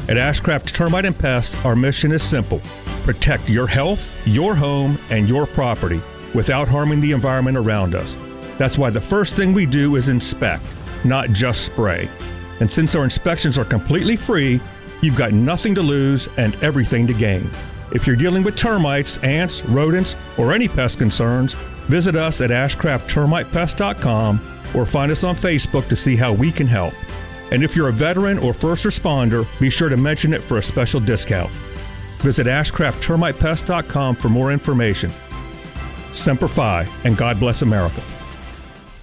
At Ashcraft Termite and Pest, our mission is simple. Protect your health, your home, and your property without harming the environment around us. That's why the first thing we do is inspect, not just spray. And since our inspections are completely free, you've got nothing to lose and everything to gain. If you're dealing with termites, ants, rodents, or any pest concerns, visit us at ashcrafttermitepest.com or find us on Facebook to see how we can help. And if you're a veteran or first responder, be sure to mention it for a special discount. Visit ashcrafttermitepest.com for more information. Semper Fi, and God bless America.